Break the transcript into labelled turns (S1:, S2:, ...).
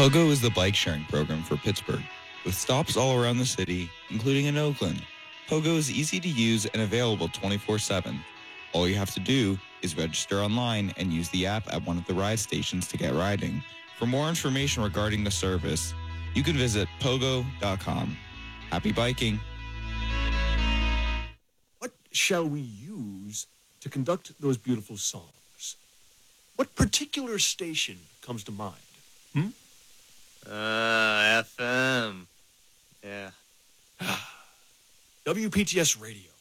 S1: Pogo is the bike sharing program for Pittsburgh, with stops all around the city, including in Oakland. Pogo is easy to use and available 24/7. All you have to do is register online and use the app at one of the ride stations to get riding. For more information regarding the service, you can visit pogo.com. Happy biking!
S2: What shall we use to conduct those beautiful songs? What particular station comes to mind?
S3: FM. Yeah.
S2: WPTS Radio.